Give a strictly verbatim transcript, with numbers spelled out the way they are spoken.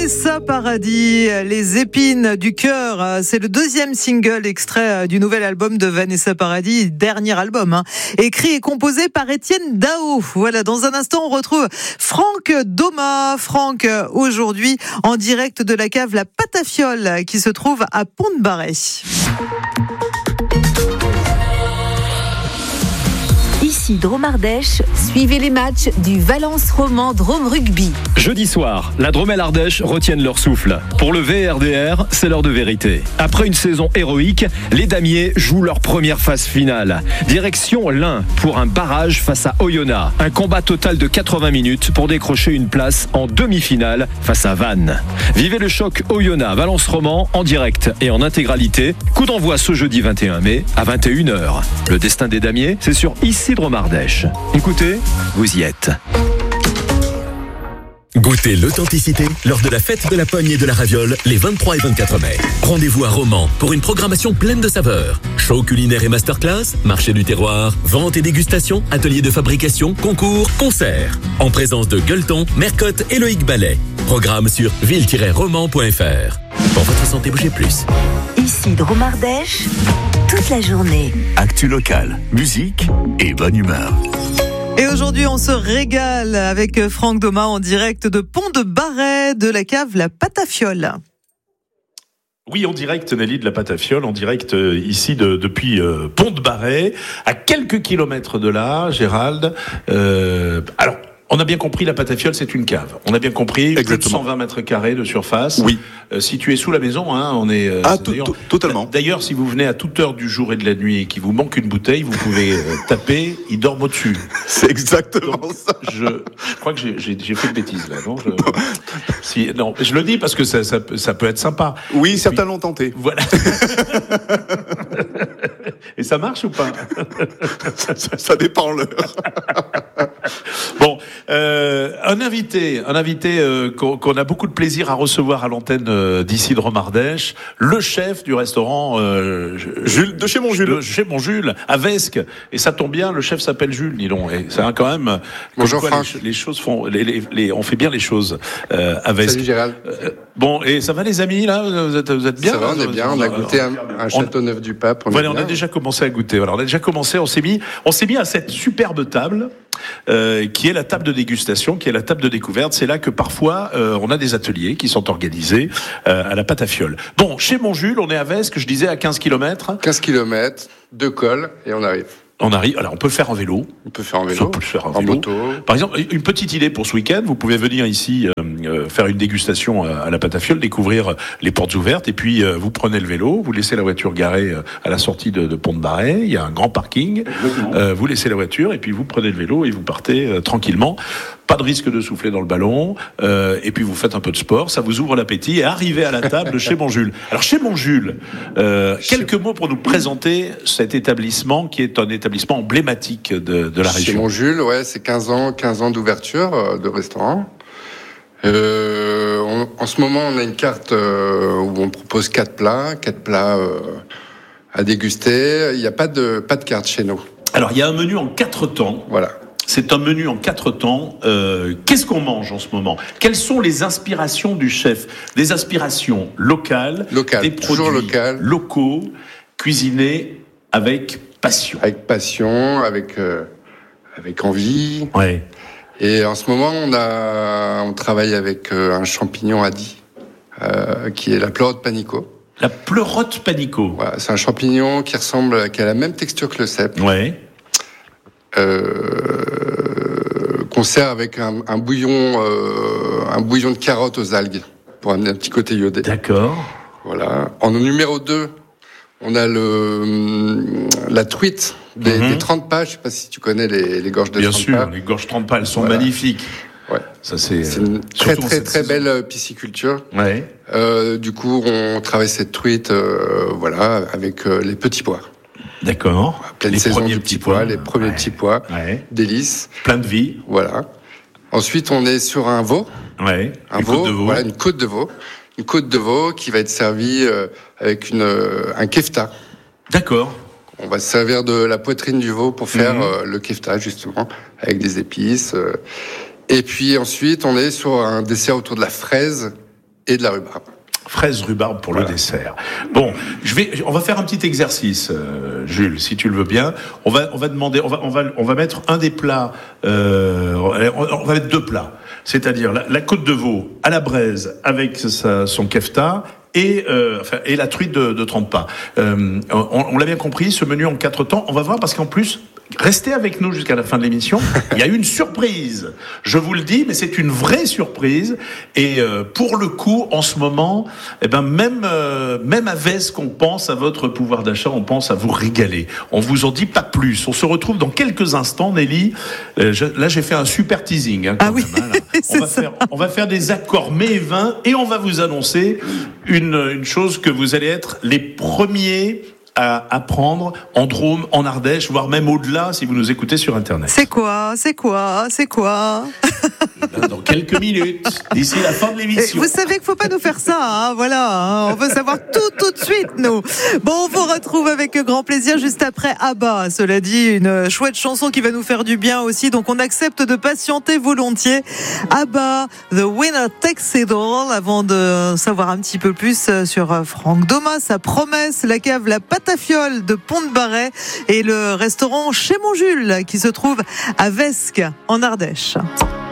Vanessa Paradis, Les épines du cœur, c'est le deuxième single extrait du nouvel album de Vanessa Paradis, dernier album, hein, écrit et composé par Étienne Dao. Voilà, dans un instant, on retrouve Franck Doma. Franck, aujourd'hui, en direct de la cave La Patafiole, qui se trouve à Pont-de-Barret. Ici Drôme-Ardèche, suivez les matchs du Valence Roman Drôme Rugby. Jeudi soir, la Drôme et l'Ardèche retiennent leur souffle. Pour le V R D R, c'est l'heure de vérité. Après une saison héroïque, les Damiers jouent leur première phase finale. Direction l'Ain pour un barrage face à Oyonnax. Un combat total de quatre-vingts minutes pour décrocher une place en demi-finale face à Vannes. Vivez le choc Oyonnax-Valence Roman en direct et en intégralité. Coup d'envoi ce jeudi vingt et un mai à vingt et une heures. Le destin des Damiers, c'est sur Ici Drôme-Ardèche. Écoutez, vous y êtes. Goûtez l'authenticité lors de la fête de la Pogne et de la Raviole les vingt-trois et vingt-quatre mai. Rendez-vous à Romans pour une programmation pleine de saveurs. Show culinaire et masterclass, marché du terroir, vente et dégustation, atelier de fabrication, concours, concerts. En présence de Gueuleton, Mercotte et Loïc Ballet. Programme sur ville tiret roman point f r. Pour votre santé, bougez plus. Ici Drôme-Ardèche, toute la journée. Actu locale, musique et bonne humeur. Et aujourd'hui, on se régale avec Franck Doma en direct de Pont-de-Barret, de la cave La Patafiole. Oui, en direct, Nelly, de la Patafiole, en direct euh, ici de, depuis euh, Pont-de-Barret, à quelques kilomètres de là, Gérald. Euh, alors, on a bien compris, la Patafiole, c'est une cave. On a bien compris, plus de cent vingt mètres carrés de surface. Oui. Euh, situé sous la maison, hein, on est... Euh, ah, tout, tout, totalement. D'ailleurs, si vous venez à toute heure du jour et de la nuit et qu'il vous manque une bouteille, vous pouvez euh, taper, il dort au-dessus. C'est exactement Donc, ça. Je, je crois que j'ai, j'ai, j'ai fait de bêtises, là, non je, si, non, je le dis parce que ça, ça, ça peut être sympa. Oui, et certains puis, l'ont tenté. Voilà. Et ça marche ou pas? ça, ça, ça dépend l'heure. Bon, euh, un invité, un invité euh, qu'on, qu'on a beaucoup de plaisir à recevoir à l'antenne euh, d'ici Drôme-Ardèche, le chef du restaurant euh, Jules, de chez mon Jules, de chez mon Jules, à Vesques. Et ça tombe bien, le chef s'appelle Jules, dis donc. Et ça a quand même. Bonjour quoi, Franck. Les, les choses font, les, les, les, on fait bien les choses euh, à Vesques. Salut Gérald. Euh, bon, et ça va les amis là, vous êtes, vous êtes bien? Ça va, on est bien. On a goûté un, un château neuf du pape. On voilà, on a déjà commencé à goûter. Voilà, on a déjà commencé. On s'est mis, on s'est mis à cette superbe table. Euh, qui est la table de dégustation, qui est la table de découverte. C'est là que parfois euh, on a des ateliers qui sont organisés euh, à la Patafiole. Bon, chez mon Jules, on est à Vesques, je disais à quinze kilomètres. quinze kilomètres, deux cols et on arrive. On arrive. Alors, on peut le faire en vélo. On peut faire en vélo. On peut le faire en, en vélo. moto. Par exemple, une petite idée pour ce week-end. Vous pouvez venir ici euh, euh, faire une dégustation à la Patafiole, découvrir les portes ouvertes, et puis euh, vous prenez le vélo, vous laissez la voiture garée euh, à la sortie de, de Pont-de-Barret. Il y a un grand parking. Euh, vous laissez la voiture et puis vous prenez le vélo et vous partez euh, tranquillement. Pas de risque de souffler dans le ballon. Euh, et puis vous faites un peu de sport. Ça vous ouvre l'appétit et arrivez à la table de chez mon Jules. Alors chez mon Jules, euh, quelques mots pour nous présenter cet établissement qui est un établissement emblématique de, de la Chez région. Chez mon Jules, ouais, c'est quinze ans, quinze ans d'ouverture euh, de restaurant. Euh, on, en ce moment, on a une carte euh, où on propose quatre plats, quatre plats euh, à déguster. Il n'y a pas de pas de carte chez nous. Alors il y a un menu en quatre temps. Voilà. C'est un menu en quatre temps. Euh, qu'est-ce qu'on mange en ce moment? Quelles sont les inspirations du chef? Des inspirations locales, Local, des toujours produits local. locaux, cuisinés avec passion. Avec passion, avec euh, avec envie. Ouais. Et en ce moment, on a on travaille avec euh, un champignon Adi, euh, qui est la pleurote panico. La pleurote panico. Voilà, c'est un champignon qui ressemble, qui a la même texture que le cèpe. Ouais. Euh, qu'on sert avec un, un bouillon, euh, un bouillon de carottes aux algues pour amener un petit côté iodé. D'accord. Voilà. En numéro deux, on a le la truite des, mm-hmm. des trente pas. Je sais pas si tu connais les, les gorges de Bien trente sûr, pas. les gorges trente pas, elles sont voilà. magnifiques. Ouais. Ça c'est. C'est une très très très saison. belle pisciculture. Ouais. Euh, du coup, on travaille cette truite, euh, voilà, avec euh, les petits pois. D'accord. Pleine les saison premiers du petits petit pois, pois, les premiers ouais. petits pois, ouais. délices. Plein de vie. Voilà. Ensuite, on est sur un veau. Ouais. Un une veau, côte de veau. Voilà, une côte de veau. Une côte de veau qui va être servie euh, avec une, euh, un kefta. D'accord. On va se servir de la poitrine du veau pour faire mmh. euh, le kefta, justement, avec des épices. Euh. Et puis ensuite, on est sur un dessert autour de la fraise et de la rhubarbe. Fraise rhubarbe pour Voilà. le dessert. Bon, je vais, on va faire un petit exercice, euh, Jules, si tu le veux bien. On va, on va demander, on va, on va, on va mettre un des plats. Euh, on va mettre deux plats, c'est-à-dire la, la côte de veau à la braise avec sa, son kefta. Et, euh, enfin, et la truite de, de trempe-pain. Euh, on, on l'a bien compris, ce menu en quatre temps. On va voir parce qu'en plus, restez avec nous jusqu'à la fin de l'émission. Il y a une surprise. Je vous le dis, mais c'est une vraie surprise. Et euh, pour le coup, en ce moment, eh ben même euh, même à Vesque, on pense à votre pouvoir d'achat, on pense à vous régaler. On vous en dit pas plus. On se retrouve dans quelques instants, Nelly. Euh, je, là, j'ai fait un super teasing. Hein, quand Ah même, oui, hein, là. On va c'est faire, on va faire des accords mets et vins et on va vous annoncer une une chose que vous allez être les premiers à apprendre en Drôme, en Ardèche, voire même au-delà si vous nous écoutez sur Internet. C'est quoi? C'est quoi? C'est quoi? Dans quelques minutes, d'ici la fin de Et l'émission. vous savez qu'il faut pas nous faire ça, hein, voilà. Hein, on veut savoir tout, tout de suite, nous. Bon, on vous retrouve avec grand plaisir juste après Abba. Cela dit, une chouette chanson qui va nous faire du bien aussi. Donc, on accepte de patienter volontiers. Abba, The Winner Takes It All. Avant de savoir un petit peu plus sur Franck Domas, sa promesse, la cave, la Patafiole de Pont-de-Barret et le restaurant Chez Mon Jules qui se trouve à Vesque, en Ardèche.